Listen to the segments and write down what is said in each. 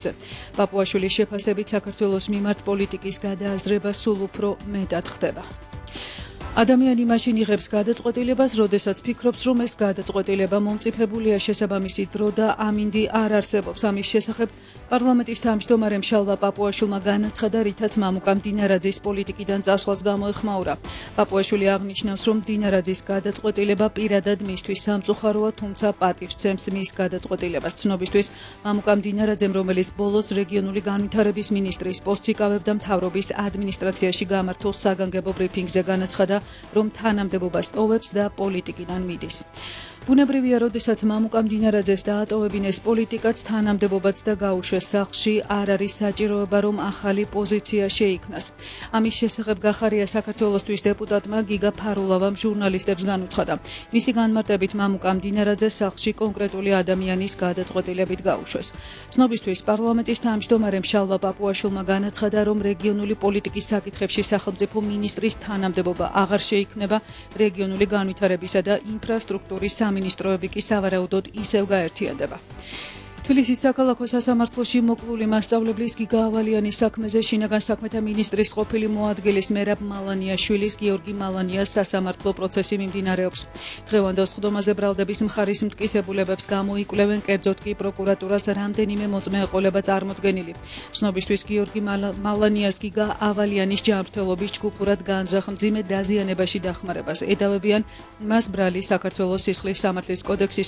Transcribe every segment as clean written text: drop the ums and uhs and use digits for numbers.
ფონდზე. პაპუაშვილის შეფასებით საქართველოს მიმართ პოლიტიკის გადააზრება სულ უფრო მეტად ხდება. ადამიანი მაშინ იღებს გადაწყვეტილებას, როდესაც ფიქრობს, რომ ეს გადაწყვეტილება მომწიფებულია, შესაბამისი დრო და ამინდი არ არსებობს. ამის შესახებ პარლამენტის თავმჯდომარემ შალვა პაპუაშვილმა განაცხადა, რითაც მამუკა მდინარაძის პოლიტიკიდან წასვლას გამოეხმაურა. პაპუაშვილი აღნიშნავს, რომ მდინარაძის გადაწყვეტილება პირადად მისთვის სამწუხაროა, თუმცა პატივს სცემს მის გადაწყვეტილებას. ცნობისთვის, მამუკა მდინარაძემ, რომელიც ბოლოს რეგიონული განვითარების მინისტრის პოსტს იკავებდა, მთავრობის ადმინისტრაციაში გამართულ საგანგებო ბრიფინგზე განაცხადა, რომ თანამდებობას ტოვებს და პოლიტიკიდან მიდის. ბუნებრივია, როდესაც მამუკა მდინარაძეს დაატოვებინეს პოლიტიკაც, თანამდებობაც და გაუშვეს სახლში, არ არის საჭიროება, რომ ახალი პოზიცია შეიქმნას. ამის შესახებ გახარია საქართველოსთვის დეპუტატმა გიგა ფარულავამ ჟურნალისტებს განუცხადა. მისი განმარტებით, მამუკა მდინარაძეს სახლში კონკრეტული ადამიანის გადაწყვეტილებით გაუშვეს. ცნობისთვის, პარლამენტის თავმჯდომარემ შალვა პაპუაშვილმა განაცხადა, რომ რეგიონული პოლიტიკის საკითხებში სახელმწიფო მინისტრის თანამდებობა აღარ შეიქმნება, რეგიონული განვითარებისა და ინფრასტრუქტურის სამინისტროები კი სავარაუდოდ ისევ გაერთიანდება. თბილისის საქალაქო სასამართლოში მოკლული მასწავლებლის გიგა ავალიანის საქმეზე შინაგან საქმეთა მინისტრის ყოფილი მოადგილის მერაბ მალანიაშვილის გიორგი მალანიას სასამართლო პროცესი მიმდინარეობს. დღევანდელ სხდომაზე ბრალდების მხარის მტკიცებულებებს გამოიკვლევენ, კერძოდ კი პროკურატურას რამდენიმე მოწმეყოლება წარმოდგენილი. ცნობისთვის, გიორგი მალანიას გიგა ავალიანის ჯანმრთელობის ჯგუფურად განზრახ მძიმე დაზიანებაში დახმარებას ედავებიან. მას ბრალი საქართველოს სისხლის სამართლის კოდექსის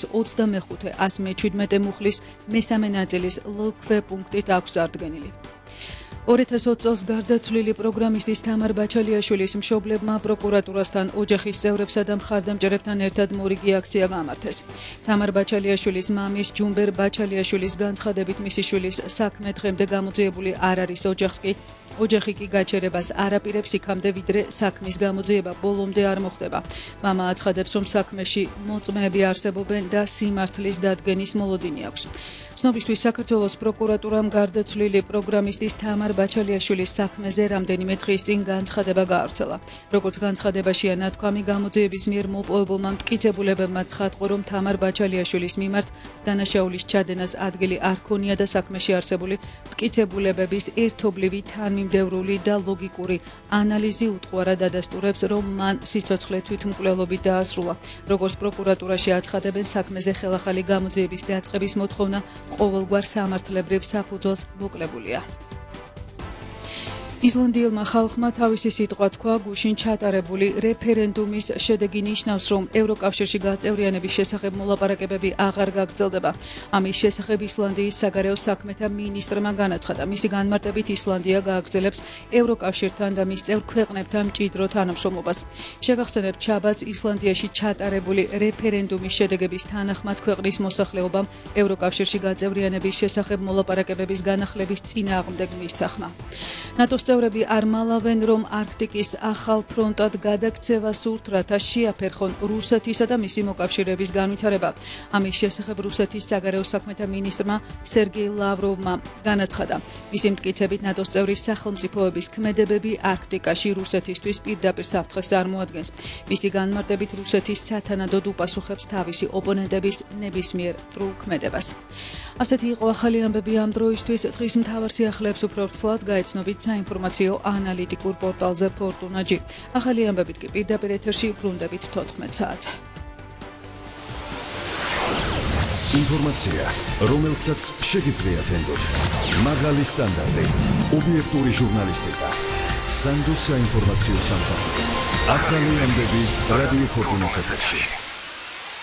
25-117 მუხლის მესამე ნაწილის ლქვ პუნქტით აქვს წარდგენილი. 2020 წელს გარდაცვლილი პროგრამისტის თამარ ბაჩალიაშვილის მშობლებმა პროკურატურასთან, ოჯახის წევრებსა და მხარდამჭერებთან ერთად მორიგი აქცია გამართეს. თამარ ბაჩალიაშვილის მამის ჯუმბერ ბაჩალიაშვილის განცხადებით, მისი შვილის საქმე დღემდე გამოძიებული არ არის, ოჯახი კი გაჩერებას არ აპირებს იქამდე, ვიდრე საქმის გამოძიება ბოლომდე არ მოხდება. მამა აცხადებს, რომ საქმეში მოწმეები არსებობენ და სიმართლის დადგენის მოლოდინი აქვს. ცნობისთვის, საქართველოს პროკურატურამ გარდაცვლილი პროგრამისტის თამარ ბაჩალიაშვილის საქმეზე რამდენიმე დღის წინ განცხადება გაავრცელა. როგორც განცხადებაშია ნათქვამი, გამოძიების მიერ მოპოვებულმა მტკიცებულებებმა ცხადყო, რომ თამარ ბაჩალიაშვილის მიმართ დანაშაულის ჩადენას ადგილი არ ქონია და საქმეში არსებული მტკიცებულებების ერთობლივი, თანმიმდევრული და ლოგიკური ანალიზი უტყუარად ადასტურებს, რომ მან სიცოცხლე თვითმკვლელობით დაასრულა. როგორც პროკურატურაში აცხადებენ, საქმეზე ხელახალი გამოძიების დაწყების მოთხოვნა ყოველგვარ სამართლებრივ საფუძველს მოკლებულია. ისლანდიელმა ხალხმა თავისი სიტყვა თქვა გუშინ ჩატარებული რეფერენდუმის შედეგი ნიშნავს, რომ ევროკავშირში გაწევრიანების შესახებ მოლაპარაკებები აღარ გაგრძელდება. ამის შესახებ ისლანდიის საგარეო საქმეთა მინისტრმა განაცხადა. მისი განმარტებით, ისლანდია გააგრძელებს ევროკავშირთან და მის წევრ ქვეყნებთან მჭიდრო თანამშრომლობას. შეგახსენებთ, ჩაბაც ისლანდიაში ჩატარებული რეფერენდუმის შედეგების თანახმად ქვეყნის მოსახლეობამ ევროკავშირში გაწევრიანების შესახებ მოლაპარაკებების განახლების წინააღმდეგ მისცახმა. ნატოს წევრები არ მალავენ, რომ არქტიკის ახალ ფრონტად გადაქცევა სურთ, რათა შეაფერხონ რუსეთისა და მისი მოკავშირეების განვითარება. ამის შესახებ რუსეთის საგარეო საქმეთა მინისტრმა სერგეი ლავროვმა განაცხადა. მისი მტკიცებით, ნატოს წევრი სახელმწიფოების ქმედებები არქტიკაში რუსეთისთვის პირდაპირ საფრთხეს წარმოადგენს. მისი განმარტებით, რუსეთი სათანადოდ უპასუხებს თავისი ოპონენტების ნებისმიერ მტრულ ქმედებას. ასეთი იყო ახალი ამბები ამ დროისთვის. დღის მთავარ სიახლეებს უფრო ვრცლად გაეცნობით საინფორმაციო ანალიტიკურ პორტალზე ფორტუნა.g. ახალი ამბებით კი პირდაპირ ეთერში ბრუნდებით 14 საათზე. ინფორმაცია, რომელსაც შეგიძლიათ ენდოთ. მაღალი სტანდარტი, ობიექტური ჟურნალისტიკა. სანდოს საინფორმაციო სამსახური. ახალი ამბები რადიო ფორტუნას ეთერში.